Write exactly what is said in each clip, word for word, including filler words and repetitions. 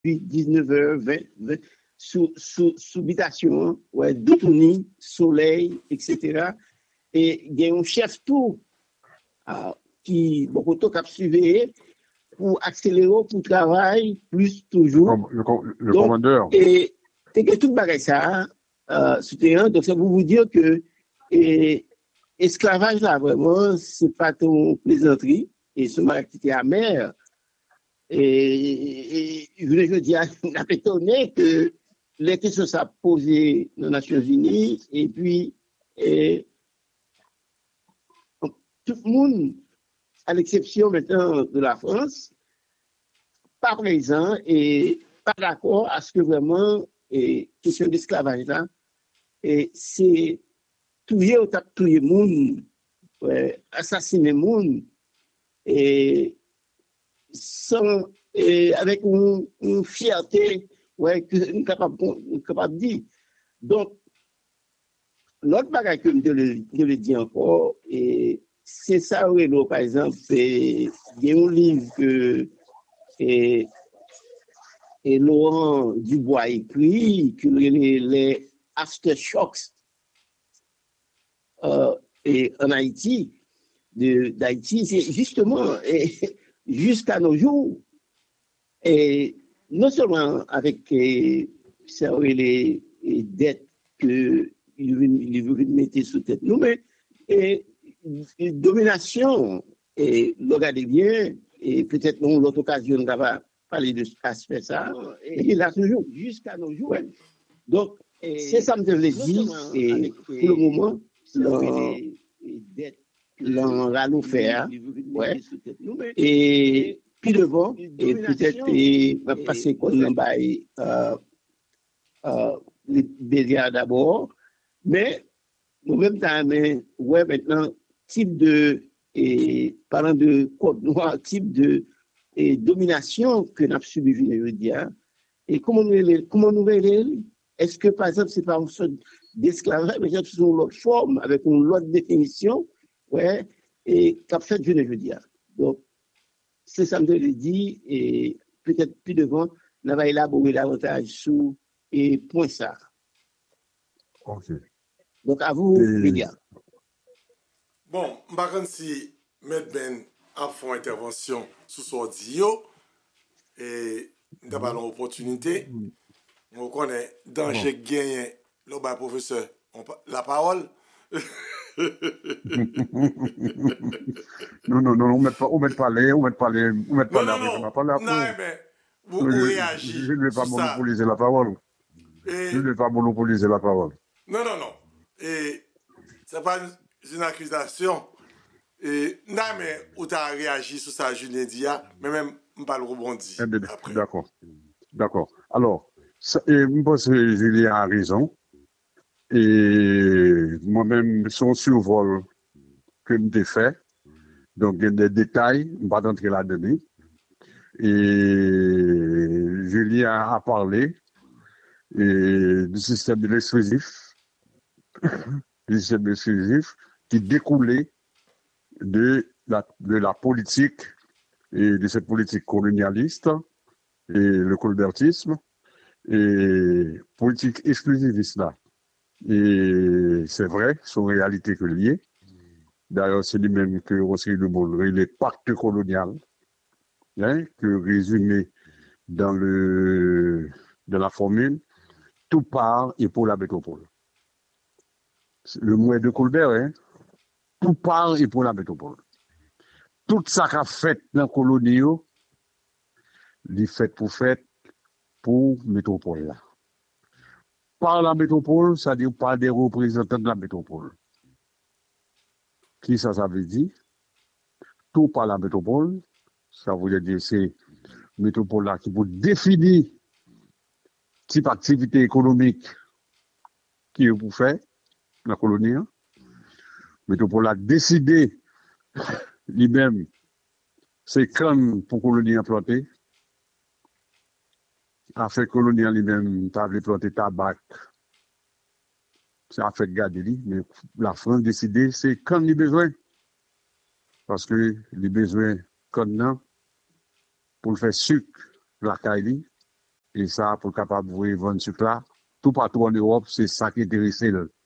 dix-neuf heures vingt, vingt sous, sous, sous habitation, ouais, d'autonomie, soleil, et cetera. Et il y a un chef tout euh, qui, beaucoup de cap surveiller pour accélérer pour travail plus toujours. Le, com le, le donc, commandeur. Et, et tout le ça, euh, souterrain, donc ça pour vous dire que et, esclavage là, vraiment, c'est pas ton plaisanterie, et c'est une activité amère. Et, et je veux dire, on a étonné que les questions sont posées dans les Nations Unies, et puis et, tout le monde, à l'exception maintenant de la France, pas présent et pas d'accord à ce que vraiment, et question d'esclavage là, et c'est tuer au tap tuer le monde, ouais, assassiner le monde, et sans, et avec une, une fierté, ouais, que nous sommes capables capable de dire. Donc, l'autre bagage que je le, je le dis encore, et c'est ça, oui, par exemple, il y a un livre que et, et Laurent Dubois écrit, que les, les aftershocks euh, et en Haïti, d'Haïti, c'est justement jusqu'à nos jours, et non seulement avec et, ça, oui, les, les dettes que il veut mettre sous tête nous, mais et, et domination, et regardez bien, et peut-être dans l'autre occasion, on va parler de cet aspect ça, et il a toujours, jusqu'à nos jours. Donc, c'est ça que je voulais dire, et pour le moment, l'on va nous faire, ouais, et puis devant, et peut-être, et va passer comme l'on va, euh, euh, les béliers d'abord, mais en même temps, ouais, maintenant, type de, et parlant de code noir, type de et domination que nous avons subi, je veux dire, et comment nous comment nous est-ce que, par exemple, c'est pas une sorte d'esclavage, mais c'est sous une autre forme, avec une autre définition, ouais, et qu'a fait, je veux dire. Donc, c'est ça que je le dis, et peut-être plus devant, on va élaborer davantage sous et point ça. Ok. Donc, à vous, et... les gars. Bon, je ne sais pas si M. Ben a fait une intervention sur ce audio et nous avons l'opportunité. On connaît danger gagné le bas professeur. La parole. non, non, non, on ne met pas, on met pas les, on met pas les, on met pas non, les, non, on met pas la non, mais vous, je, vous réagissez. Je ne vais pas monopoliser la parole. Et... Je ne vais pas monopoliser la parole. Non, non, non. Et ce n'est pas une, une accusation. Et non, mais où tu as réagi sur ça, Julien Dia, mais même, je ne pas le rebondir. D'accord. D'accord. Alors, ça, et, je pense que Julien a raison. Et moi-même, son survol que je fait, donc il y a des détails, je ne vais pas entrer là-dedans. Et Julien a parlé et, du système de l'exclusif, du système exclusif qui découlait de la, de la politique et de cette politique colonialiste et le colbertisme et politique exclusiviste là. Et c'est vrai, c'est une réalité que liée. D'ailleurs, c'est lui-même que aussi le monde, les pactes colonial, hein, que résumé dans le dans la formule, tout part et pour la métropole. Le mot est de Colbert, hein, tout part et pour la métropole. Tout ça qu'a fait dans la colonie, il fait pour fait pour la métropole là. Par la métropole, c'est-à-dire par des représentants de la métropole. Qui ça, ça veut dire? Tout par la métropole, ça veut dire c'est la métropole là qui peut définir type d'activité économique qui est pour faire la colonie. La métropole a décidé lui-même c'est quand pour colonie implanter. A fait colonie lui-même, t'as planté tabac. Ça a fait garder lui, mais la France a décidé c'est quand il a besoin. Parce que il a besoin quand non pour le faire sucre, la caille, Et ça, pour capable de vendre ce là, tout partout en Europe, c'est ça qui intéresse.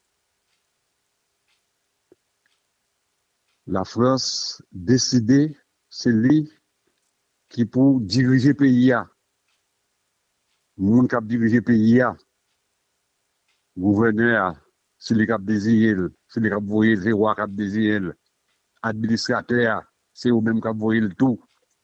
La France décidé, c'est lui qui pour diriger le pays. Le monde qui a dirigé le pays, gouverneur, c'est lui qui a désiré, c'est lui qui a voyé le roi qui a désiré, administrateur, c'est eux-mêmes qui a voyé le tout.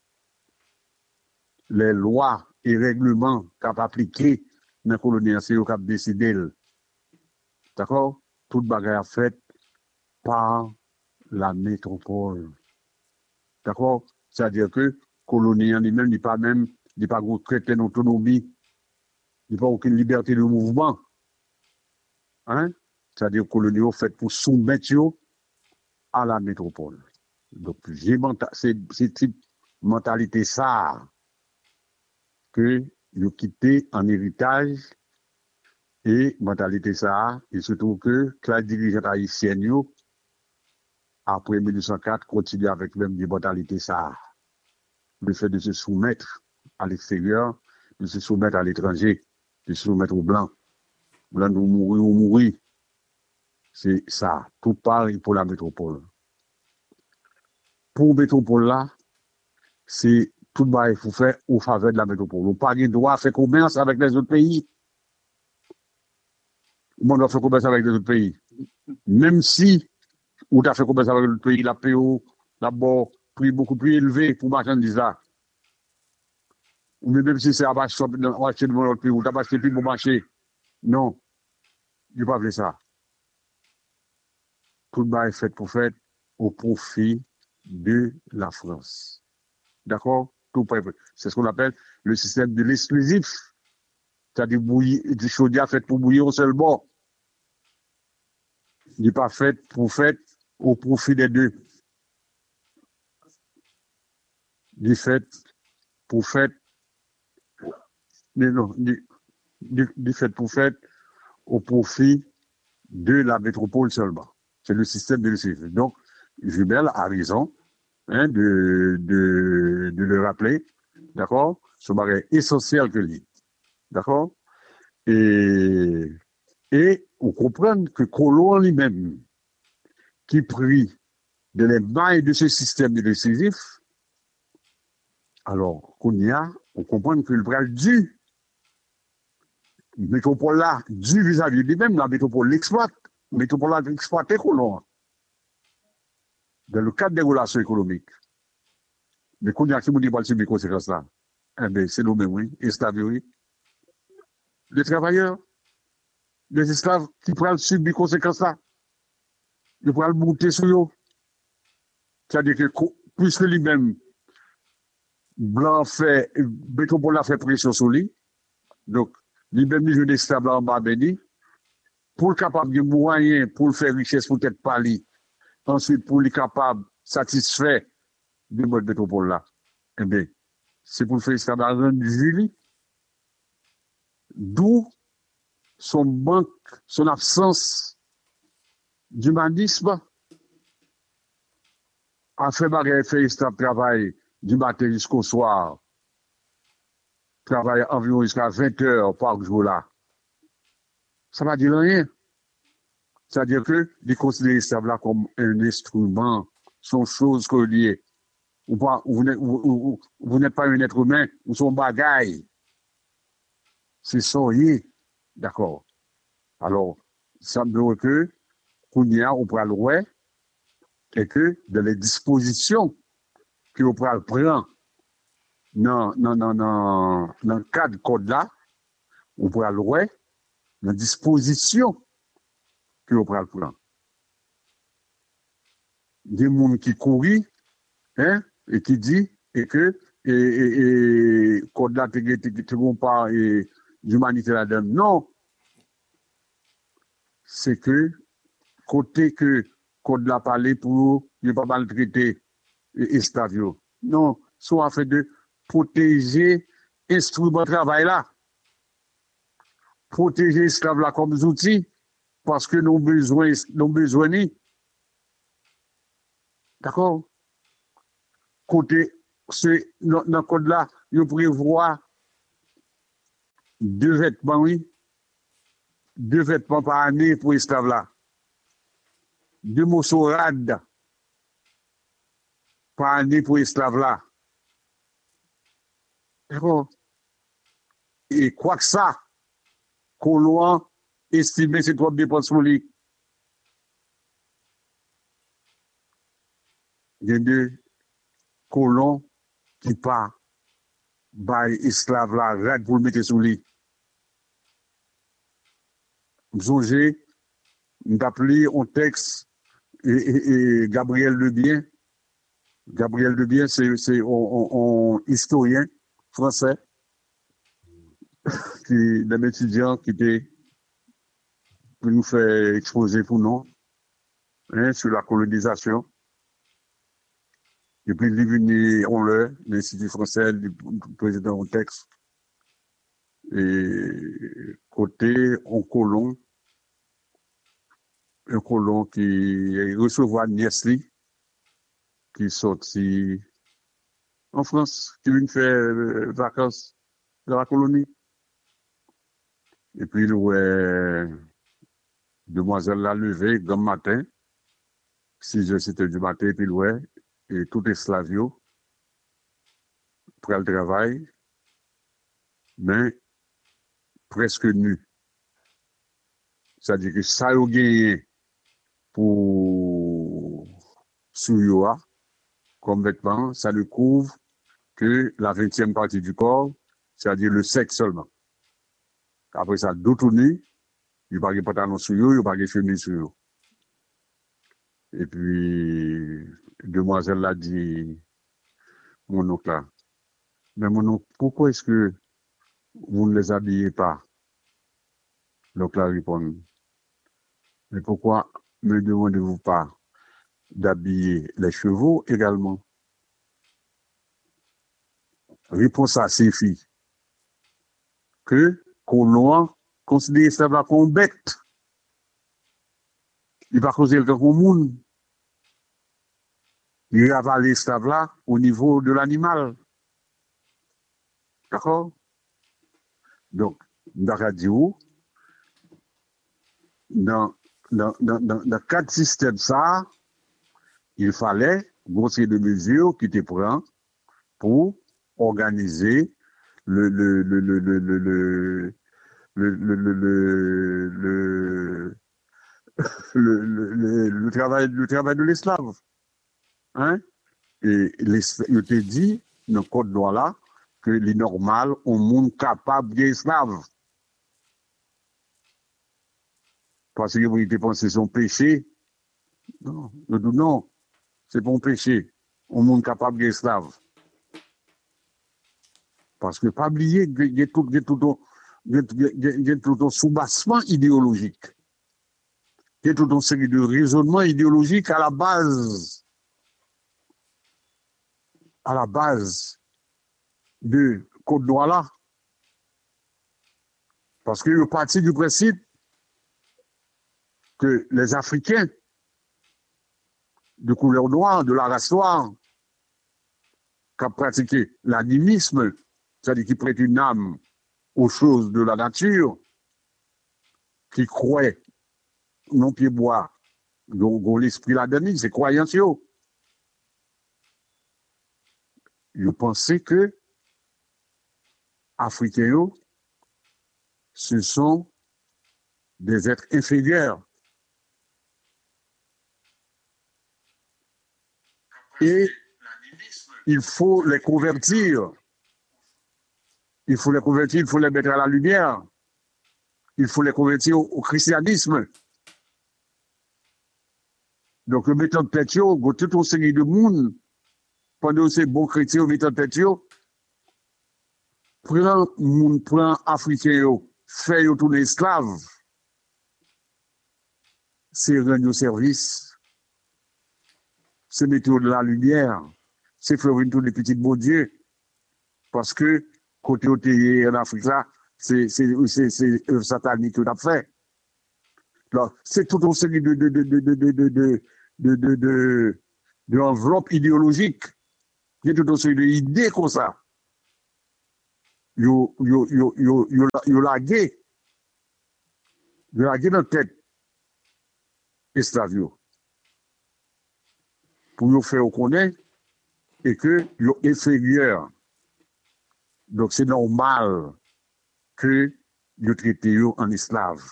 Les lois et règlements qui a appliqué dans la colonie, c'est eux qui a décidé. D'accord? Toute bagarre faite par la métropole. D'accord? C'est-à-dire que colonie en lui-même n'est pas même, n'est pas traité d'autonomie, n'est pas aucune liberté de mouvement. Hein? C'est-à-dire que colonie est faite pour soumettre à la métropole. Donc, c'est cette mentalité ça que nous quitté en héritage et mentalité ça, et surtout que la dirigeante haïtienne, après mille neuf cent quatre, continue avec même des mentalités ça. Le fait de se soumettre à l'extérieur, de se soumettre à l'étranger, de se soumettre aux blancs. Blancs nous mourir ou mourir. C'est ça. Tout pareil pour la métropole. Pour la métropole là, c'est tout le qu'il faut faire au faveur de la métropole. On n'a pas le droit à faire commerce avec les autres pays. On doit faire commerce avec les autres pays. Même si on a fait commerce avec les autres pays, la P O, d'abord, prix beaucoup plus élevé pour marchandises là. Ou même si c'est à acheter de mon autre pays, ou t'as acheté plus bon marché. Non. Il ne pas faire ça. Tout le monde est fait pour faire au profit de la France. D'accord? Tout c'est ce qu'on appelle le système de l'exclusif. C'est-à-dire du chaudière fait pour bouillir au seul bord. Il n'est pas fait pour faire au profit des deux. Il est fait pour faire non, du, du, du fait pour faire au profit de la métropole seulement. C'est le système de l'exclusif. Donc, Jumel a raison hein, de, de, de le rappeler. D'accord? Ce bagage essentiel que lui. D'accord? Et, et on comprend que Colomb lui-même, qui prit de les mailles de ce système de décisif, alors qu'on y a, on comprend que le bras dû, la métropole là, dû vis-à-vis de lui-même, la métropole l'exploite. La métropole là exploité Colomb. Dans le cadre des relations économiques. Mais qu'on y a qui vous dit pas le subir conséquences là, eh bien, c'est nous-mêmes, oui, esclaves, oui. Les travailleurs, les esclaves qui pourraient subir les conséquences là, ils pourraient monter sur eux. C'est-à-dire que, puisque lui-même, blanc fait, métropole a fait pression sur lui, donc, lui-même, il joue des esclaves là en bas, béni, pour le capable de moyens, pour le faire richesse, pour être pali, ensuite, pour le capable satisfaire de mode métropole là, eh bien, c'est pour le faire esclave à rendre Julie, d'où son manque, son absence d'humanisme, a fait barrer faire esclave travail du matin jusqu'au soir, travailler environ jusqu'à vingt heures par jour là. Ça va dire rien. C'est-à-dire que, il considère l'esclave là comme un instrument, son chose reliée. Ou pas, vous n'êtes, vous, vous n'êtes pas un être humain, ou son bagaille. C'est ça, oui. D'accord. Alors, ça me dit que, qu'on y a, on pourra le voir, et que, dans les dispositions qu'on pourra le prendre, non, non, non, non, dans le cadre code là, on pourra le voir, dans les dispositions qu'on pourra le prendre. Des gens qui courent, hein, et qui dit, et que, et, et, et code là, tu ne pas d'humanité là-dedans. Non. C'est que, côté que code là parlé pour ne pas maltraiter les esclaves. Non, soit fait de protéger l'instrument de travail là. Protéger l'esclave là comme outils, parce que nous besoin, nous besoin. D'accord? Côté, dans le code là, il prévoit deux vêtements, oui. Deux vêtements par année pour esclaves là. Deux morceaux rades par année pour esclaves là. D'accord? Et quoi que ça, colon estimé c'est trop dépenses pour lui. Il y a deux colons qui pas by esclaves là, rad pour le mettre sous lui. Songez, d'appeler un texte et, et, et Gabriel Lebien. Gabriel Lebien, c'est, c'est un historien français, qui, d'un étudiant qui était, pour nous faire exposer pour nous, hein, sur la colonisation. Et puis, il est venu, on l'a, l'Institut français, le président un texte. Et côté, un colon, un colon qui recevait Niesli, qui est sorti en France, qui vient faire euh, vacances dans la colonie. Et puis, il ouais, demoiselle l'a levé, grand matin, six heures, sept heures du matin, et puis, ouais, et tout esclavio, pour le travail, mais presque nu. C'est-à-dire que ça a gagné pour Souyoa, comme vêtement, ça ne couvre que la vingtième partie du corps, c'est-à-dire le sexe seulement. Après ça, d'autres nus, il n'y a pas de pantalon sur eux, il n'y a pas de chemise sur eux. Et puis, demoiselle l'a dit, mon oncle là, mais mon oncle, pourquoi est-ce que vous ne les habillez pas? L'oncle là répond, mais pourquoi ne demandez-vous pas d'habiller les chevaux également? Réponse à ces filles, que colon considère ça comme bête. Il va causer le comme monde. Il avale l'esclave là au niveau de l'animal. D'accord? Donc, dans la radio, dans, dans, dans, dans, dans quatre systèmes ça, il fallait grossir de mesures qui te prend pour organiser le, le, le, le, le, le, le Le, le, le, le, le, le, le, le, travail, le travail de l'esclave. Hein? Et je te dis, dans le code droit là, que les normal, on monde capable d'esclave. Parce que vous avez pensé son péché. Non, non, c'est pas un péché. On monde capable d'esclave. Parce que pas oublier, il y a tout, il y a tout, il y a tout un soubassement idéologique. Il y a toute une série de raisonnements idéologiques à la base, à la base de Côte d'Ivoire là. Parce que je parti du principe que les Africains de couleur noire, de la race noire, qui ont pratiqué l'animisme, c'est-à-dire qui prêtent une âme aux choses de la nature, qui croient non pied bois, dont l'esprit la donne, c'est croyance. Je pensais que Africains, ce sont des êtres inférieurs. Et il faut les convertir. Il faut les convertir, il faut les mettre à la lumière. Il faut les convertir au, au christianisme. Donc, le mettant de tête, tout une série de monde, pendant ces bons chrétiens, mettant de tête, prend moun, prend africain, fait tourner esclave. C'est rendre service. C'est mettre de la lumière. C'est faire une tous les petits beaux dieux. Parce que, côté côté en Afrique là, c'est, c'est, c'est, c'est, c'est satanique tout à fait. Alors, c'est toute une série de, de, de, de, de, de, de, de, de, de, de, de enveloppes idéologiques. Il y a toute une série d'idées comme ça. yo, yo, yo, yo, yo, yo lagué, yo lagué dans tête esclave yo, pour yo faire connaître et que yo inférieur. Donc c'est normal que yo traite yo en esclave.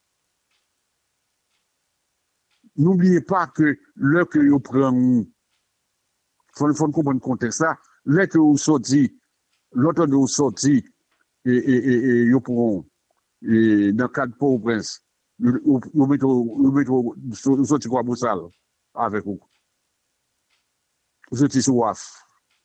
N'oubliez pas que là que yo prend, faut, faut comprendre le contexte là, là que vous sorti, l'autre de vous sorti, et, et, et, et yo prend, et dans le cadre de Port-au-Prince, vous mettez, vous mettez, vous sorti quoi Boussal avec vous. Vous sorti sur W A F.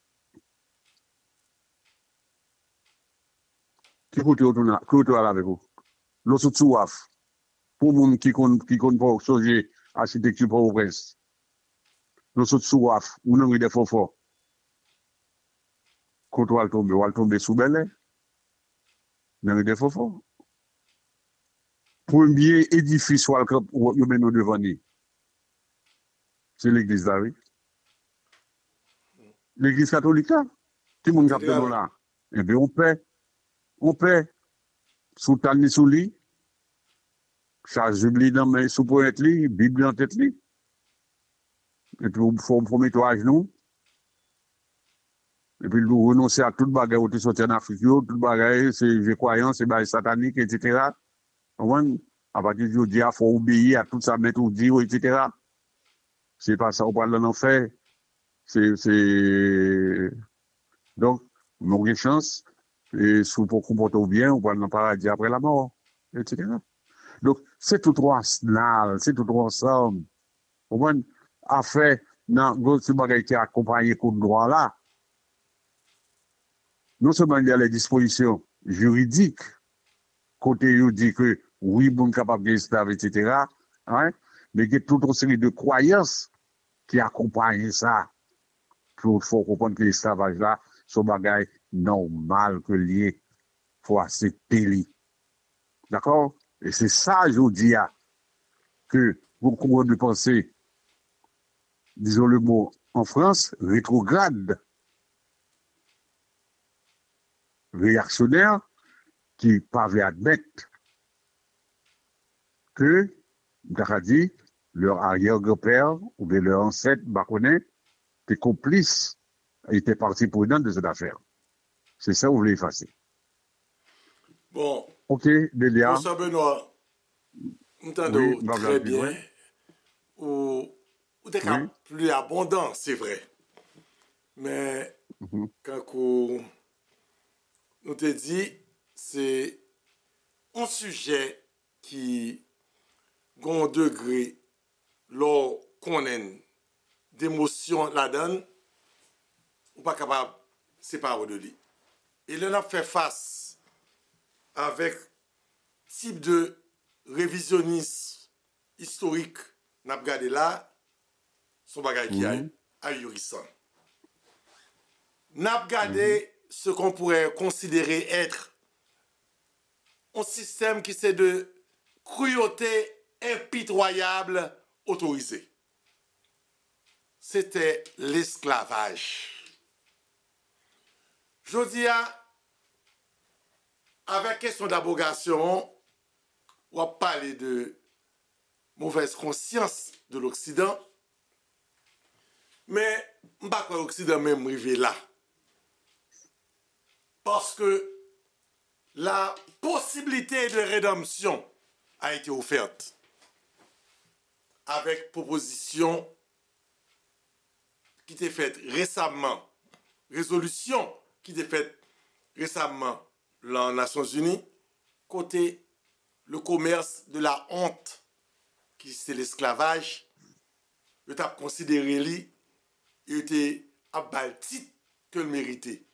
Qui côté autour côté avec vous. L'autre sorti sur W A F. Pour les gens qui connaissent qui connaissent pas changer architecture Port-au-Prince. L'autre sorti sur W A F, vous n'avez des faux forts. Quand on va tomber, on va tomber sous Bel-Air. Vous n'avez des faux forts. Premier édifice où vous menez devant nous, c'est l'église là, oui. L'église catholique là. Tout le monde capte là. Eh bien, on paie. On paie. Sous tani sous lit. Charge Bible dans main sous pointe li, Bible en tête li. Et puis, il faut mettre à genoux. Et puis, nous renoncer à toute bagarre où tu sorti en Afrique, toute bagarre, c'est croyance, c'est satanique, et cetera. À partir du dia, il faut obéir à tout ça, mettre au dire, et cetera. C'est pas ça, on parle d'en enfer. C'est, c'est, donc, nous avons une chance, et si vous comportez bien, on parle dans le paradis après la mort, et cetera. Donc, c'est tout droit, c'est tout droit ensemble. Vous comprenez? Affaire, dans ce bagage qui accompagne le droit là, non seulement il y a les dispositions juridiques, côté où dit que oui, bon capable d'esclave, et cetera. Hein, mais il y a toute une série de croyances qui accompagnent ça. Il faut comprendre que l'esclavage là, c'est un bagage normal que lié. Il faut accepter. D'accord? Et c'est ça, je vous dis, que vous comprenez de penser, disons le mot en France, rétrograde, réactionnaire, qui pas admettre que, on dit, leur arrière-grand-père ou bien leur ancêtre, Baconnet, étaient complices, étaient partie prenante de cette affaire. C'est ça que vous voulez effacer. Bon. Ok, Delia. Professeur Benoît, entendez oui, très bien. Oui. Ou, ou des cas oui. plus abondants, c'est vrai. Mais, mm-hmm. quand on, nous te dit, c'est un sujet qui a un degré, lors qu'on a d'émotion là-dedans, ou pas capable de séparer de lui. Et là, on a fait face avec type de révisionnisme historique, n'a regardé là, son bagage qui est ahurissant. N'a regardé mm-hmm. ce qu'on pourrait considérer être un système qui c'est de cruauté impitoyable autorisée. C'était l'esclavage. Je dis à, avec question d'abrogation, on va parler de mauvaise conscience de l'Occident, mais je ne sais pas que l'Occident même arrivé là. Parce que la possibilité de rédemption a été offerte avec proposition qui était faite récemment, résolution qui était faite récemment dans les Nations Unies, côté le commerce de la honte, qui c'est l'esclavage, il a considéré lui, il était à baltique que le mérité.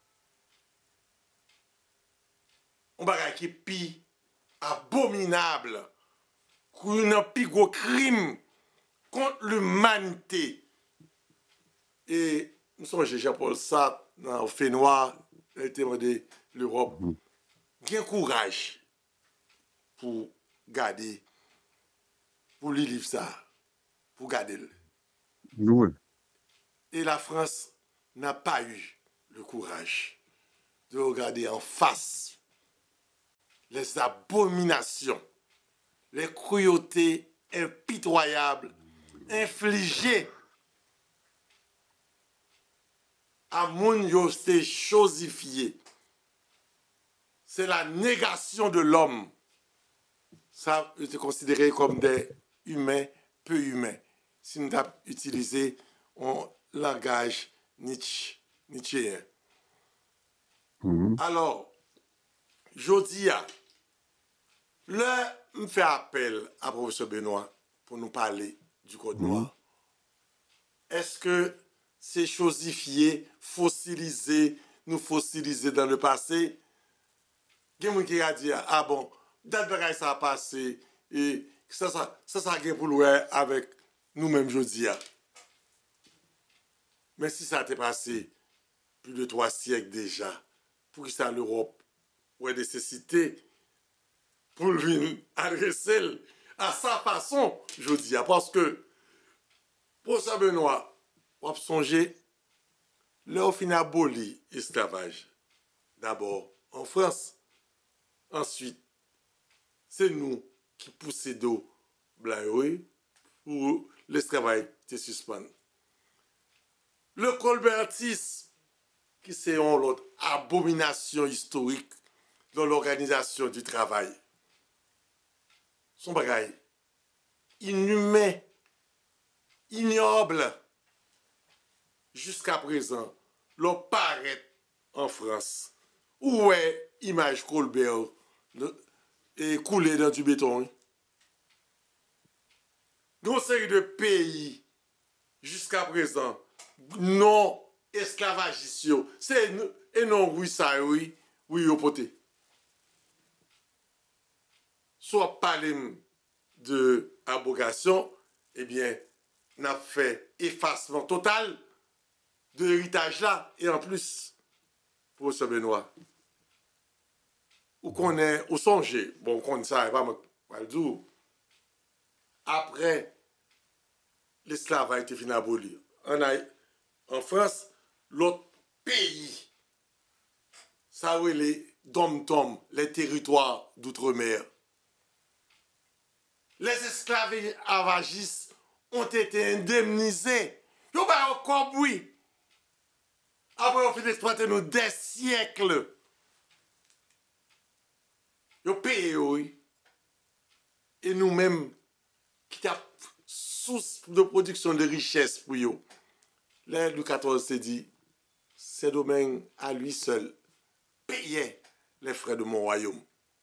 On va qui est pire abominable, un plus gros crime contre l'humanité. Et nous sommes chez Jean-Paul Sartre, dans le fait noir, il a été demandé l'Europe. Gain courage pour garder, pour lui livre ça, pour garder le. Oui. Et la France n'a pas eu le courage. de regarder en face les abominations, les cruautés impitoyables infligées à moun yo c'est chosifié. C'est la négation de l'homme. Ça est considéré comme des humains peu humains. Si nous avons utilisé un langage Nietzsche, Nietzschéen. Mhm. Alors, je dis, là, je fais appel à professeur Benoît pour nous parler du Code Mhm. noir. Est-ce que c'est chosifié, fossilisé, nous fossiliser dans le passé? Il y a quelqu'un qui a dit, ah bon, date bagaille ça a passé, et ça, ça, ça, ça a pour louer avec nous-mêmes, je dis. Mais si ça a été passé plus de trois siècles déjà, pour que ça l'Europe ou nécessité pour lui adresser à sa façon, je dis, parce que pour ça, Benoît, on a songé, là, on finit aboli l'esclavage. D'abord en France, ensuite, c'est nous qui possédons blanc pour l'esclavage se suspendre. Le colbertisme, qui c'est une autre abomination historique dans l'organisation du travail. Son bagage inhumain, ignoble, jusqu'à présent, l'on paraît en France. Où est l'image Colbert et coulée dans du béton? Dans une série de pays, jusqu'à présent, non esclavagistes, c'est et non oui ça oui, oui au poté. Soit parler de abrogation, eh bien, n'a fait effacement total de l'héritage là, et en plus, professeur Benoît, ou qu'on est au songer, bon, qu'on ne savait pas, mal dire, après, l'esclavage a été fini aboli. En, en France, l'autre pays, ça oui, les dom-tom, les territoires d'outre-mer. Les esclavagistes ont été indemnisés. Ils ont pas encore oui. Après, on fait exploiter nous des siècles. Ils ont payé, oui. Et nous-mêmes, qui avons source de production de richesse pour eux. Là, Louis quatorze s'est dit, c'est domaine à lui seul payait les frais de mon royaume.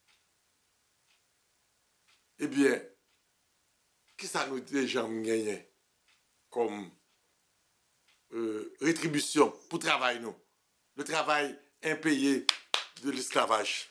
Eh bien, qui ça nous déjà gagné comme euh, rétribution pour travail nous? Le travail impayé de l'esclavage.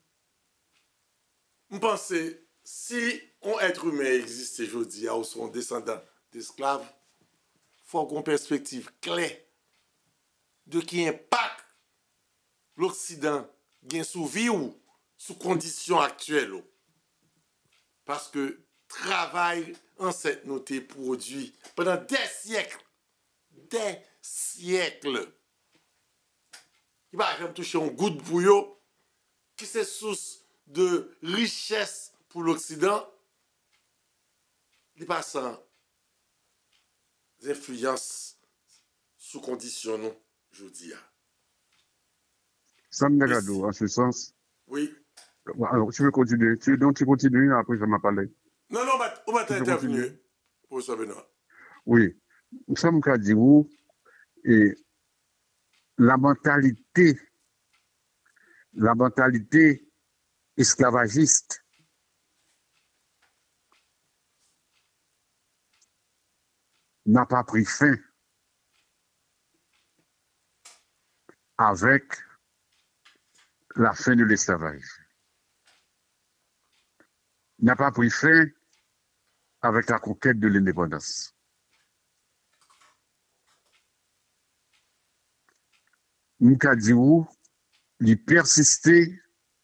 Je pense si un être humain existe aujourd'hui ou son descendant d'esclaves, il faut avoir une perspective claire de qui impact l'Occident gagne sous vie ou sous conditions actuelles. Parce que travail ancêtre noté produit pendant des siècles, des siècles. Il va jamais toucher un goût de bouillon qui c'est source de richesse pour l'Occident. Il passe en influence sous condition, non, je dis. Ça me regarde en ce sens. Oui. Alors, tu veux continuer? Tu, donc, tu continues, après, je m'en parler. Non, non, on va t'intervenir, professeur Benoît. Oui. Ça me dit où, et la mentalité, la mentalité esclavagiste n'a pas pris fin avec la fin de l'esclavage. N'a pas pris fin avec la conquête de l'indépendance. Nkadiou, il persistait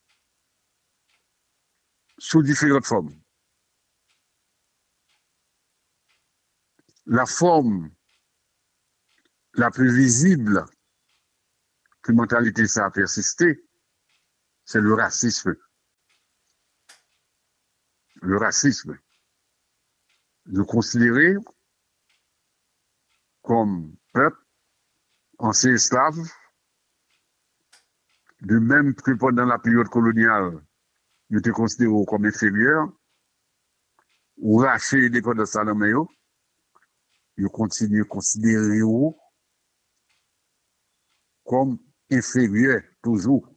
sous différentes formes. La forme la plus visible que mentalité ça a persisté, c'est le racisme. Le racisme. De considérer comme peuple ancien esclave, de même que pendant la période coloniale, ils étaient considérés comme inférieurs, ou racheter l'indépendance à l'homme, ils continuent à considérer comme inférieurs, toujours.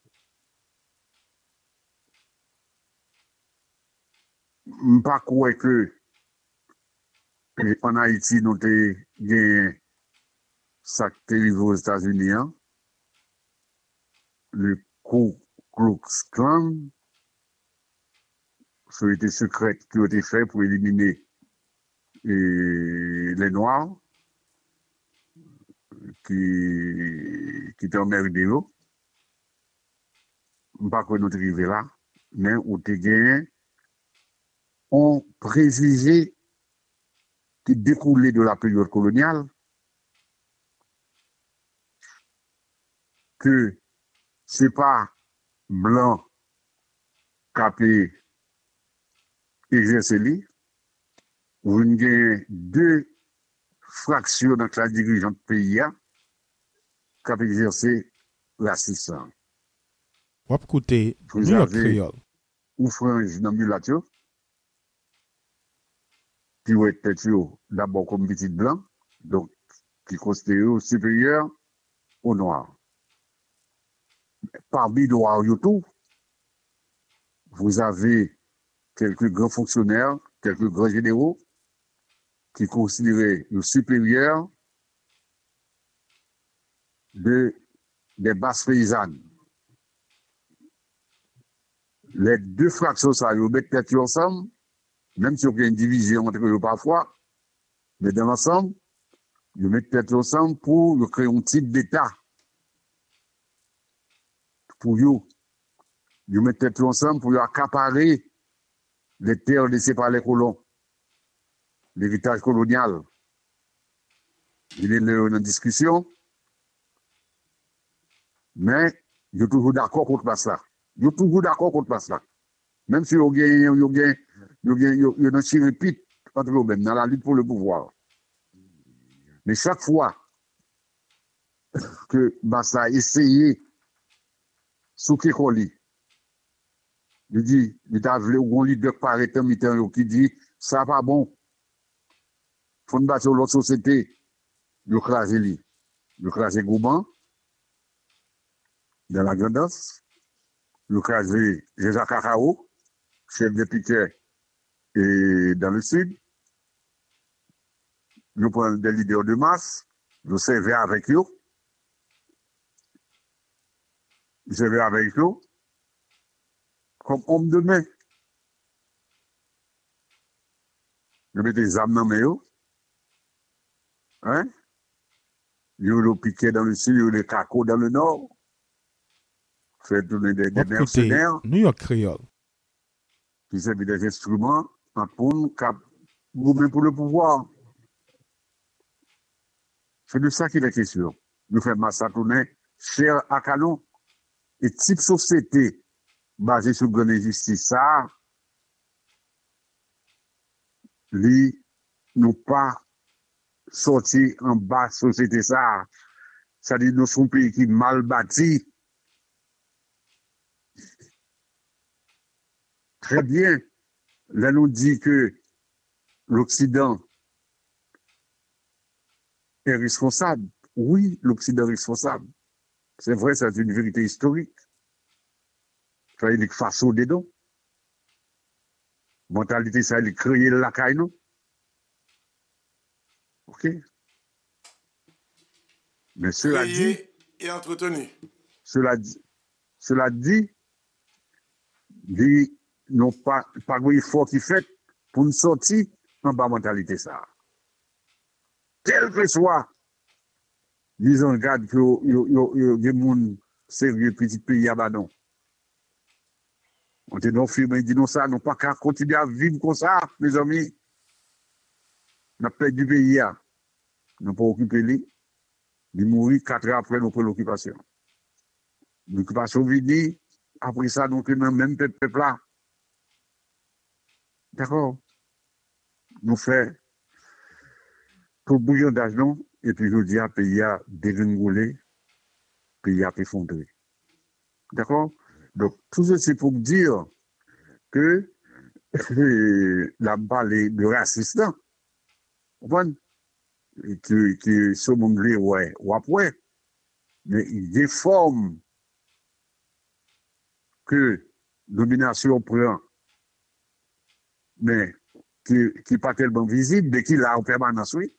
Je ne pas croire que en Haïti, nous avons gagné ça qui est arrivé aux États-Unis, hein? Le Ku Klux Klan, société secrète qui a été fait pour éliminer et les Noirs qui, qui étaient emmerdés. Je ne sais pas qu'on est arrivé là, mais on a gagné un préjugé qui découlait de la période coloniale, que ce n'est pas blanc qui a exercé lui. Vous avez deux fractions dans la dirigeante pays qui a exercé l'assistance. Vous avez écouté New York Creole. Ou frange dans mulatio, qui va être d'abord comme petit blanc, donc qui considère supérieur aux noirs. Parmi les noirs, vous avez quelques grands fonctionnaires, quelques grands généraux qui considéraient le supérieur de, des basses paysannes. Les deux fractions, ça, ils mettent tête ensemble, même si il y a une division entre eux parfois, mais dans l'ensemble, ils mettent tête ensemble pour créer un type d'État. Pour eux, ils mettent tête ensemble pour accaparer les terres laissées par les colons, l'héritage colonial. Il est en discussion, mais ils sont toujours d'accord contre ça. Ils sont toujours d'accord contre ça. Même si ils ont un chirépite entre eux-mêmes dans la lutte pour le pouvoir. Mais chaque fois que Bassa a essayé, sous Kekoli, il dit, il a voulu un leader par état qui dit, ça pas bon. Il faut battre l'autre société. Il a crasé lui. Il a crasé Gouban, dans la Grandance. Il a crasé Jésus Cacao, chef de Piquet, et dans le sud. Nous prenons des leaders de masse, nous servons avec eux. Nous servons avec eux comme homme de main. Nous mettons des âmes dans les mains. Hein? Nous avons piqué dans le sud, nous avons les cacos dans le nord. Fait tourner des, des mercenaires. New York Creole. Qui servent des instruments pour nous pour le pouvoir. C'est de ça qu'il est question. Nous faisons massacrer cher à canon. Et type société basée sur la injustice, ça, lui, nous pas sorti en bas société, ça. Ça dit, nous sommes un pays qui est mal bâti. Très bien. Là, nous dit que l'Occident est responsable. Oui, l'Occident est responsable. C'est vrai, c'est une vérité historique. Ça veut dire que face au dedans. Mentalité, ça veut dire créer la caille, non? OK? Mais cela dit. Et entretenu. Cela dit, cela dit, dit, non pas, pas un effort qui fait pour nous sortir en bas mentalité, ça. Quel que soit, disons, regarde que il y a des gens sérieux, petit pays à Badon. On te donne film et dit non, ça, non pas qu'à continuer à vivre comme ça, mes amis. On a perdu du pays, nous pas occuper lui. Il mourit quatre ans après nos préoccupations. L'occupation vini, après ça, nous tenons même peuple là. D'accord? Nous faisons tout bouillon d'argent, et puis je dis à pays à dégringoler, pays à effondrer. D'accord? Donc, tout ça, c'est pour dire que la balle de raciste, vous comprenez? Qui, qui, ce monde-là, ouais, ou après, mais il déforme que domination prend, mais qui n'est pas tellement visible, mais qui l'a en permanence, oui.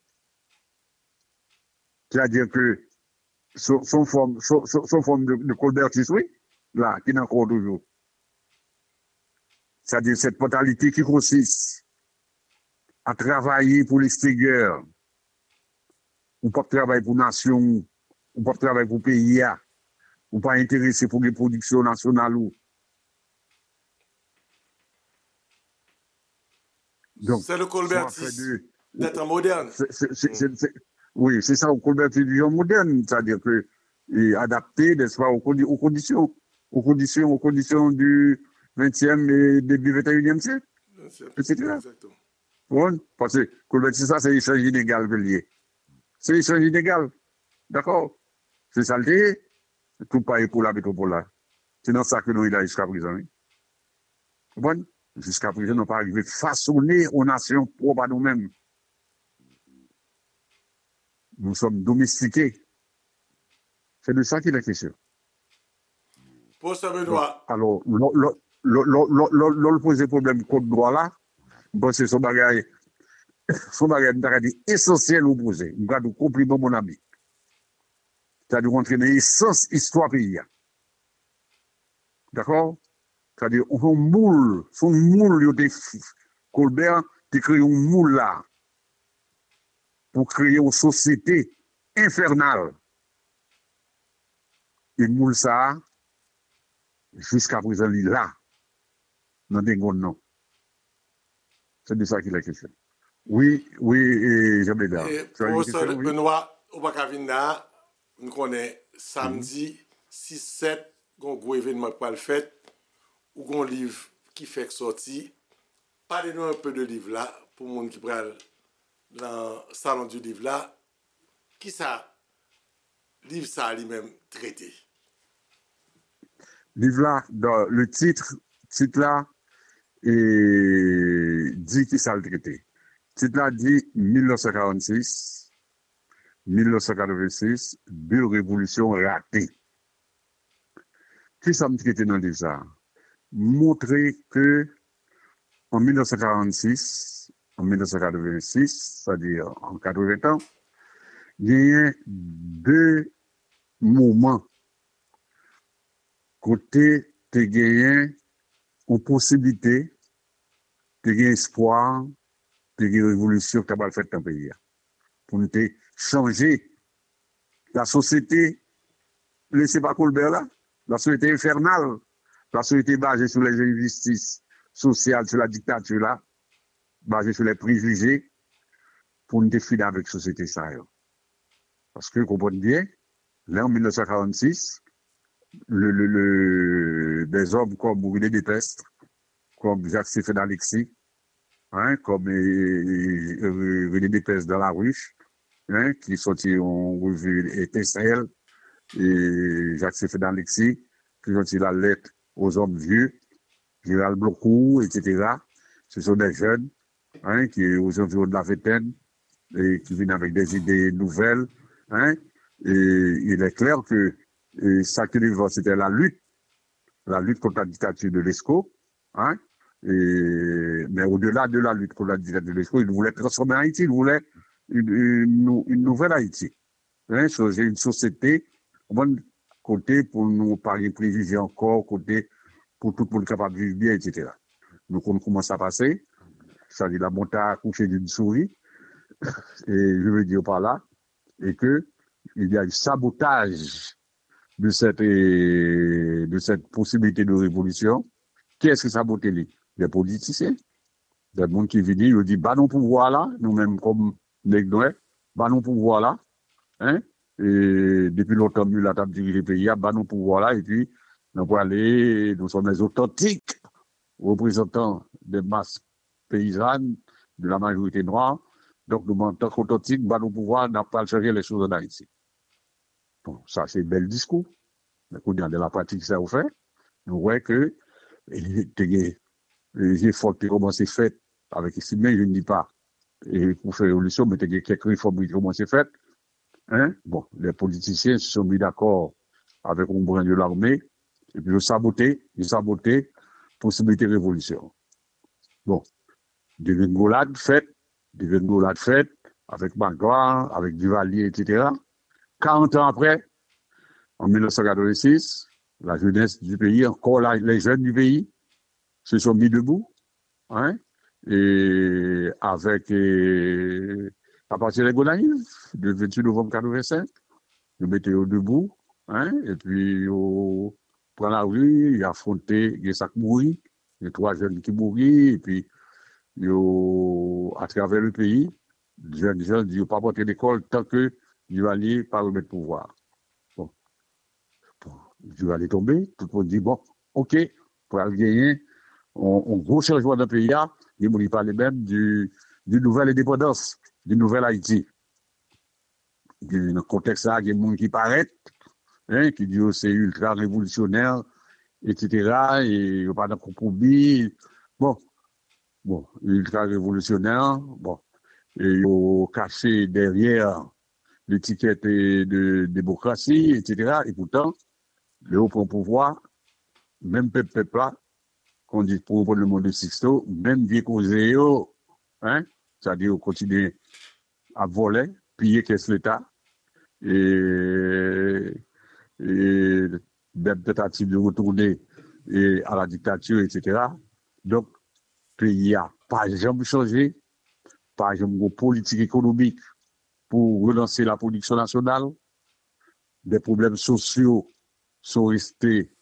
C'est-à-dire que son, son forme, son, son forme de, de colbertisme, oui, là, qui n'a encore toujours. C'est-à-dire cette mentalité qui consiste à travailler pour l'extérieur, ou pas travailler pour nation, ou pas travailler pour pays, ou pas intéressé pour les productions nationales. C'est le colbertisme d'être moderne. C'est, c'est, c'est, c'est, oui, c'est ça, le colbertisme moderne, c'est-à-dire que est adapté, n'est-ce pas, aux, aux conditions, aux conditions, aux conditions du vingtième et début vingt et unième siècle. et cetera. Exactement. Bon, parce que colbertisme, ça, c'est l'échange inégal que lié. C'est l'échange inégal. D'accord? C'est ça le tout pareil pour la métropole là. C'est dans ça que nous, il a jusqu'à présent. Oui. Bon, jusqu'à présent, nous n'avons pas arrivé à façonner aux nations propres à nous-mêmes. Nous sommes domestiqués. C'est de ça qu'il est question. Pour ça, Benoît. Alors, l'on pose des problèmes contre droit là, bon, c'est son bagage, son bagage essentiel au poser. Nous avons compris, mon ami. C'est-à-dire rentrer dans l'essence histoire pays. D'accord? C'est-à-dire, on moule, son moule, il Colbert, tu crées un moule là, pour créer une société infernale. Et moule ça, jusqu'à présent, il est là, dans des grands noms. C'est de ça qu'il est question. Oui, oui, et j'aime bien. Professeur Benoît, au Bakavina, nous connaissons samedi six sept, un gros événement pour le fait, ou un livre qui fait sortir. Parlez-nous un peu de livre là, pour les gens qui prennent dans le salon du livre là. Qui ça, livre ça lui-même traité? Livre là, dans le titre, titre là, et dit qui ça le traité. Titre là dit mille neuf cent quarante-six, mille neuf cent quatre-vingt-six, deux révolutions ratées. Qui ça me traité dans le livre ça? Montrer que en mille neuf cent quarante-six, en mille neuf cent quatre-vingt-six, c'est-à-dire en quatre-vingts ans, il y a deux moments côté te gagné une possibilité, te gagné espoir, te gagné révolution qui va faire dans le pays. Pour nous changer la société, laissez pas Colbert là, la société infernale, la société basée sur les injustices sociales, sur la dictature là, basée sur les préjugés, pour nous finir avec la société ça. Parce que, vous comprenez bien, là en mille neuf cent quarante-six, le, le, le, des hommes comme René Dépestre, comme Jacques-Stéphane Alexis, hein, comme euh, euh, René Dépestre dans la ruche, hein, qui sorti en revue Étincelle, et Jacques-Stéphane Alexis, qui sorti la lettre aux hommes vieux, Gérald Blocou, et cetera. Ce sont des jeunes, hein, qui aux environs de la vingtaine, et qui viennent avec des idées nouvelles, hein, et il est clair que et ça qui livre, c'était la lutte, la lutte contre la dictature de l'Esco, hein, et, mais au-delà de la lutte contre la dictature de l'Esco, il voulait transformer Haïti, il voulait une, une, une nouvelle Haïti, hein, changer une société, bon côté pour nous parier préjugés encore, côté pour tout le monde capable de vivre bien, et cetera. Donc on commence à passer, ça dit la montée à coucher d'une souris, et je veux dire par là, et que il y a un sabotage de cette, de cette possibilité de révolution. Qui est-ce que ça sabote les? Les politiciens. Des gens qui viennent, ils disent, bah non pouvoir là, nous-mêmes comme les Gnois, bah non pouvoir là, hein, et depuis longtemps, nous la table diriger le pays, bah, nous pouvoir là, et puis, nous pour aller, nous sommes les authentiques représentants des masses paysannes, de la majorité noire. Donc, nous, en tant qu'authentiques, bah, nous pouvoir, n'a pas changer les choses en Haïti. Bon, ça, c'est un bel discours. Mais quand dans la pratique, ça vous fait, nous voyons que, les efforts qui commencent à faire avec ici, mais je ne dis pas, et pour faire révolution, mais il y a quelques réformes qui commencent à faire. Hein? Bon, les politiciens se sont mis d'accord avec un brin de l'armée, et puis ils ont saboté, ils ont saboté possibilité de révolution. Bon, des vingolades faites, des vingolades faites, avec Magloire, avec Duvalier, et cetera. quarante ans après, en mille neuf cent quatre-vingt-six, la jeunesse du pays, encore la, les jeunes du pays, se sont mis debout, hein, et avec, et, à partir des Gonaïves, le vingt-huit novembre quatre-vingt-cinq, nous mettons debout, hein, et puis, au, prend la rue, il a affronté, il y a ça qui mourit, il y a trois jeunes qui mourent, et puis, yo, à travers le pays, les jeunes jeunes disent, pas porter l'école tant que Duvalier pas remettre pouvoir. Bon. Bon. Duvalier tombé, tout le monde dit, bon, ok, pour aller gagner, on, on gros changement dans le pays, il ne parle même du, du nouvelle indépendance, du nouvel Haïti. Dans le contexte là, il y a des gens qui paraissent, hein, qui disent que c'est ultra révolutionnaire, et cetera. Et il n'y a pas de compromis. Bon, bon, ultra révolutionnaire, bon. Et ils ont caché derrière l'étiquette de démocratie, et cetera. Et pourtant, le haut pouvoir, même peuple, peuple là, qu'on dit pour reprendre le monde de Sixto, même vieux causé, hein, c'est-à-dire continuer à voler, piller qu'est-ce l'État, et, et même tentative de retourner et à la dictature, et cetera. Donc, le pays a pas jamais changé, pas jamais une politique économique pour relancer la production nationale. Des problèmes sociaux sont restés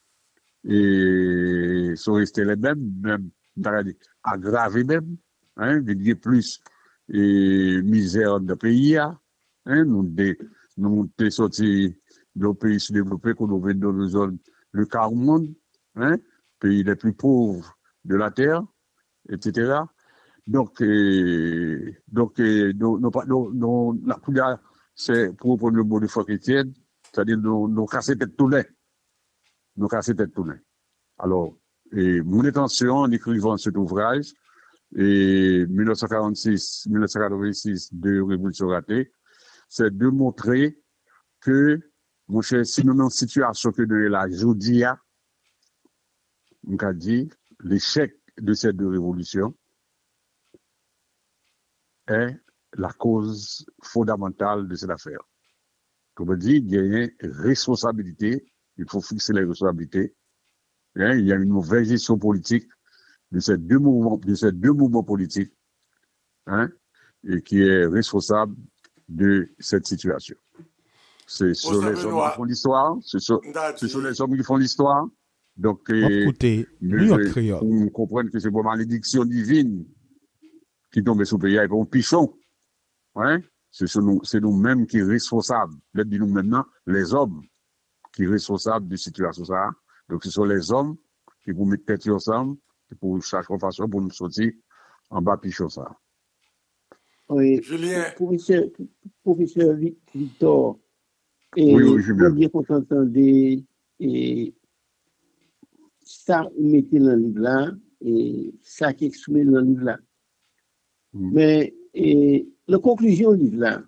et sont restés les mêmes, même aggravés même, hein, il y a plus et misère dans le pays, hein, nous de, nous sommes sortis de pays sous-développés qu'on nous dans la zone, le quart monde, hein, pays les plus pauvres de la terre, et cetera. Donc, euh, donc, euh, nous, nous, nous, nous, la première, c'est pour reprendre le mot de foi chrétienne, c'est-à-dire nous, nous casser tête tournée. Nous casser tête tournée. Alors, et mon intention en écrivant cet ouvrage, et mille neuf cent quarante-six, mille neuf cent quatre-vingt-six de Révolution ratée, c'est de montrer que, mon cher, si nous sommes dans une situation que de la Joudia, on a dit, l'échec de ces deux révolutions est la cause fondamentale de cette affaire. Comme on dit, il y a une responsabilité, il faut fixer les responsabilités. Il y a une mauvaise gestion politique de ces deux mouvements, de ces deux mouvements politiques, hein, et qui est responsable de cette situation. Ce sont les hommes qui font l'histoire, ce sont, ce sont les hommes qui font l'histoire. Donc, écoutez, on comprend que c'est pour malédiction divine qui tombe sous le pays, et pour un pichon, hein, c'est nous, c'est nous-mêmes qui sommes responsables. Là, dis-nous maintenant, les hommes qui sont responsables de cette situation. Ça. Donc, ce sont les hommes qui vont mettre tête ensemble pour chaque façon pour nous sortir en bas pichon ça. Oui, Julien. Professeur, professeur Victor, et oui, oui, Julien. Bien qu'on s'entendait, et ça, vous mettez dans le livre là, et ça qui est exprimé dans le livre là. Mm. Mais, et, la conclusion du livre là,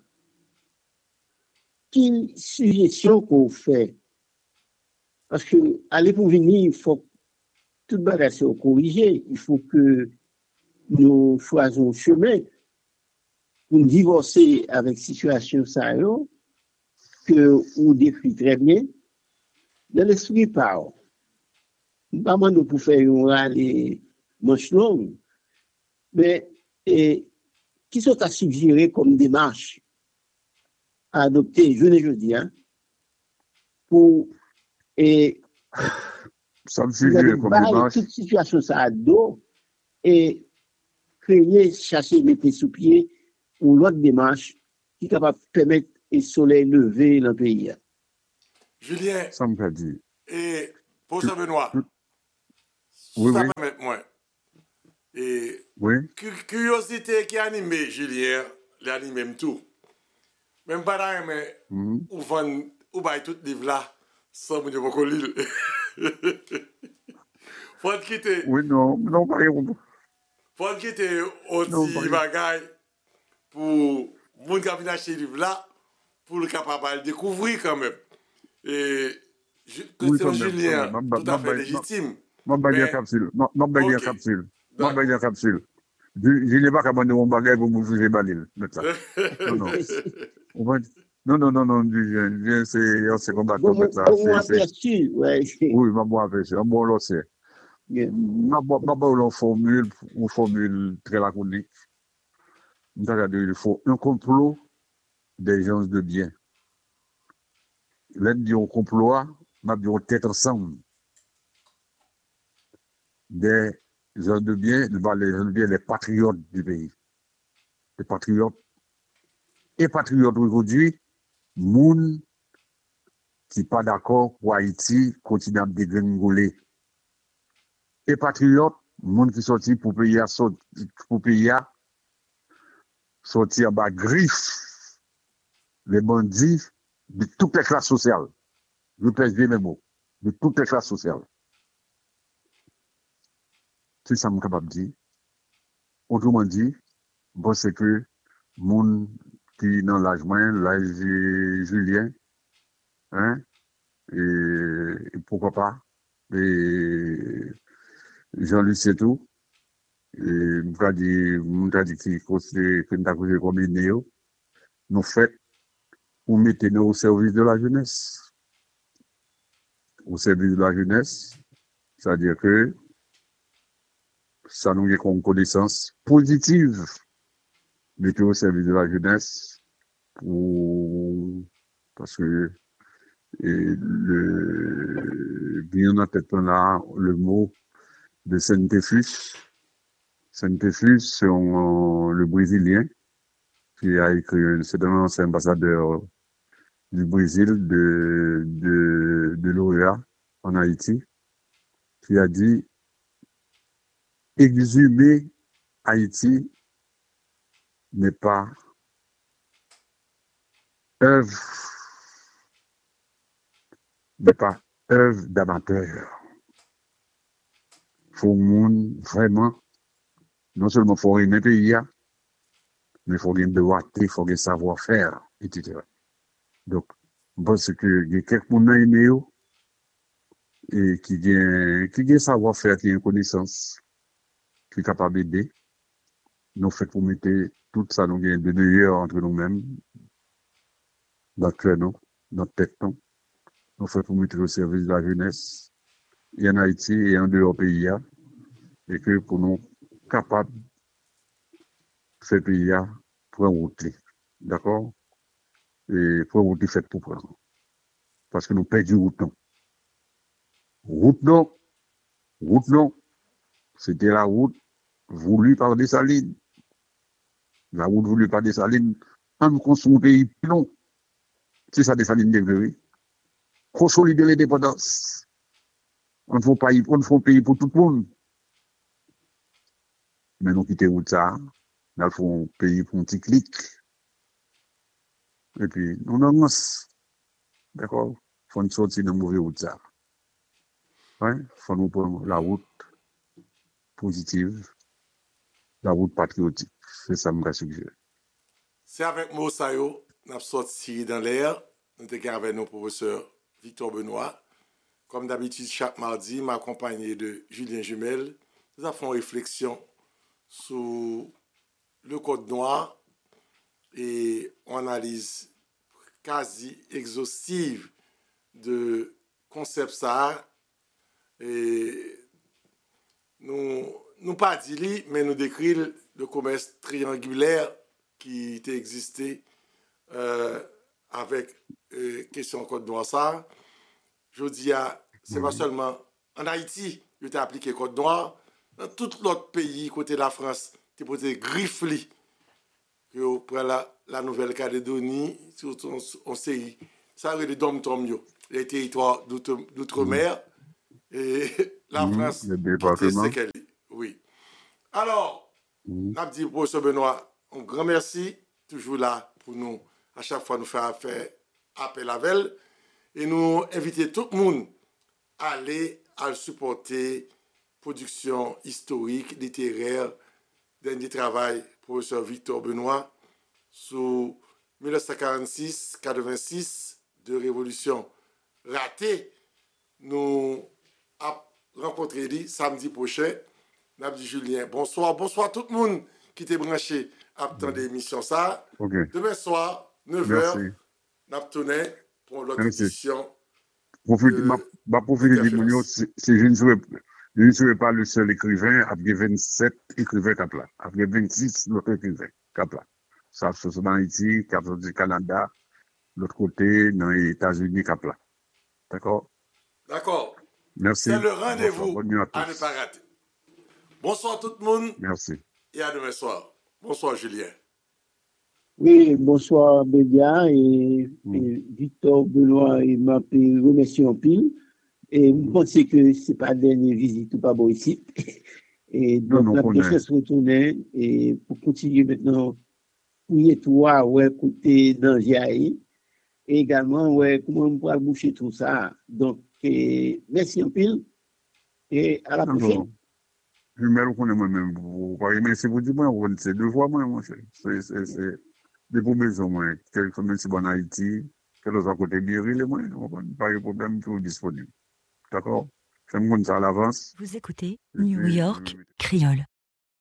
quelle suggestion qu'on fait? Parce que, aller pour venir, il faut tout le bagage soit corrigé. Il faut que nous choisissons un chemin pour nous divorcer avec la situation ça, que vous décrit très bien. Dans l'esprit par pas mal pour faire un rallye manche longue, mais et, qui sont à suggérer comme démarche à adopter, je ne dis hein, pour et ça me suggère comme démarche. Toute situation ça a dos et créer, chasser, mettre sous pied ou l'autre démarche qui est capable de permettre et soleil levé dans le pays. Julien, Ça me fait dire. et professeur Benoît, Oui, ça oui, permet moi. Et oui. cu- curiosité qui anime Julien, l'anime tout. Même pas là, mais Mhm. ou vend ou bail tout livre là sans me dire qu'on lit. Faut quitter, Oui, non, non, pas rien. faut quitter au Non, pas petit rien. bagage pour moun qui vient acheter livre là pour le capable de le découvrir quand même. Et ju- Oui, question quand même, quand même. Julien, Ma, ma, tout à ma, fait ma, légitime. ma bague en Mais capsule. Ma, ma bague en ok, capsule. Ma bague en d'accord. capsule. Je, je n'ai pas qu'à demander mon bagage pour vous juger balil. Maintenant. Non, non. On va- Non, non, non, non, du- je- je- c'est, on s'est combattu Bon, maintenant. bon, C'est, c'est, aperçu, ouais. oui, ma bonne aperçu. Un bon, là, c'est. Yeah. Ma bonne, ma bonne, formule, une formule très laconique. Il faut un complot des gens de bien. L'un dit on complot, m'a dit on tête ensemble. Des gens de bien, les gens de bien, les patriotes du pays. Les patriotes. Et patriotes aujourd'hui, moun qui pas d'accord pour Haïti continue à dégringoler. Et patriotes, moun qui sorti pour payer à pour payer à sortir en bas griffe les bandits de toutes les classes sociales. Je pèse bien mes mots. De toutes les classes sociales. C'est ça que je suis capable de dire. Autrement dit, bon, c'est que moun qui dans l'âge moyen, l'âge Julien, hein, et, et pourquoi pas, et Jean-Luc c'est tout, et m'ka dit, m'ka dit qui conseille, que nous avons comme néo, nous fait pour mettre nous au service de la jeunesse. Au service de la jeunesse, c'est-à-dire que ça nous est comme connaissance positive, mettre au service de la jeunesse, pour, parce que, et le, bien en tête là, le mot de Saint-Éphus. Saint-Éphus, c'est un- le Brésilien qui a écrit, c'est un ancien ambassadeur du Brésil, de, de, de l'O E A en Haïti, qui a dit exhumer Haïti n'est pas œuvre, n'est pas œuvre d'amateur. Faut monde vraiment, non seulement faut aimer pays, mais faut gagner de doigté, faut gagner savoir-faire, et cetera. Donc, parce que il y a quelques monde aimé et qui gagne, qui gagne savoir-faire, qui a une connaissance, qui est capable d'aider. Nous fait pour mettre tout ça, nous gagne de meilleur entre nous-mêmes, dans le cœur, nous, dans la tête, nous. Nous fait pour mettre au service de la jeunesse, et en Haïti, et en dehors pays, et que pour nous capables de faire pays pour un route. D'accord? Et pour un route fait pour prendre. Parce que nous perdons route, non. Route, non. Route, non. C'était la route voulue par Dessalines. La route voulue par Dessalines. On construit un pays plus long. C'est ça, Dessalines développé. Consolider l'indépendance. On ne fait pas, on ne fait un pays pour tout le monde. Mais nous quittons route ça. Nous faisons un pays pour un petit clic. Et puis, nous avons, d'accord? Faut nous sortir de mauvais route ça. Ouais? Faut nous prendre la route positive, la route patriotique. C'est ça que je suggère. C'est avec moi, Sayo, nous avons sorti dans l'air. Nous sommes avec nos professeurs Victor Benoît. Comme d'habitude, chaque mardi, m'accompagné de Julien Jumel. Nous avons une réflexion sur le code noir et on analyse quasi exhaustive de concept ça. Et nous, nous pas dit, mais nous décrit le commerce triangulaire qui était existé euh, avec euh, question code noir ça. Je dis, c'est pas seulement en Haïti, il était appliqué code noir. Dans tout l'autre pays, côté de la France, tu peux griffer que pour la, la Nouvelle-Calédonie, surtout on, on sait, ça veut les dom-tom, les territoires d'outre- d'outre-mer, mmh. et la Mmh. France, Le qui département. est oui. Alors, Mmh. n'a dit professeur Benoît, un grand merci, toujours là pour nous, à chaque fois nous faire, faire appel à elle, et nous inviter tout le monde à aller à le supporter, production historique, littéraire, dernier travail, professeur Victor Benoît, sous dix-neuf cent quarante-six quatre-vingt-six de Révolution ratée. Nous avons rencontré lui samedi prochain. Nous avons dit Julien, bonsoir, bonsoir tout le monde qui était branché à attendre l'émission ça. Ok. Demain soir, neuf Merci. heures, nous avons tourné pour l'autre Merci. édition. Profite, ma, ma profite du mounio, si, si je ne serais, je ne serais pas le seul écrivain, après vingt-sept écrivains cap là. Après vingt-six l'autre écrivain cap là. Ça, c'est dans Haïti, cap du Canada, l'autre côté, dans les États-Unis cap là. D'accord? D'accord. Merci. C'est le rendez-vous Bonne nuit à tous. à ne pas rater. Bonsoir tout le monde. Merci. Et à demain soir. Bonsoir Julien. Oui, bonsoir Bédia et, Mm. et Victor Benoît et m'a remercié en pile. Et je pense que ce n'est pas la dernière visite ou pas bon ici. Et donc, Non, non, la on prochaine est. se retourner et pour continuer maintenant, fouiller toi, ouais, écouter dans G A I. Et également, ouais, comment on pourra boucher tout ça. Donc, et, merci en pile et à la prochaine. Non, je me reconnais moi-même. Vous voyez, mais c'est vous dire, moi, c'est deux fois, moi, mon cher. C'est, c'est, c'est, des pour maison, moi. Quelqu'un, même si bon Haïti, quelqu'un à côté de Biril, moi, pas de problème, tout disponible. D'accord? Fais-moi ça à l'avance. Vous écoutez Et New puis, York euh, Creole.